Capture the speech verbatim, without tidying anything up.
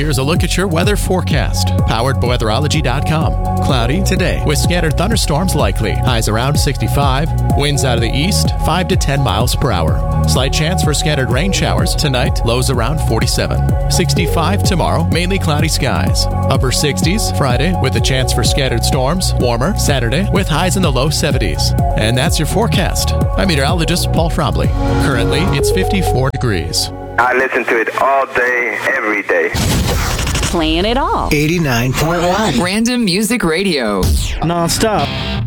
Here's a look at your weather forecast, powered by weatherology dot com. Cloudy today with scattered thunderstorms likely. Highs around sixty-five. Winds out of the east, five to ten miles per hour. Slight chance for scattered rain showers tonight. Lows around forty-seven. sixty-five tomorrow, mainly cloudy skies. Upper sixties Friday with a chance for scattered storms. Warmer Saturday with highs in the low seventies. And that's your forecast. I'm meteorologist Paul Frombley. Currently, it's fifty-four degrees. I listen to it all day, every day. Playing it all. eighty-nine point one. Random Music Radio. Non-stop.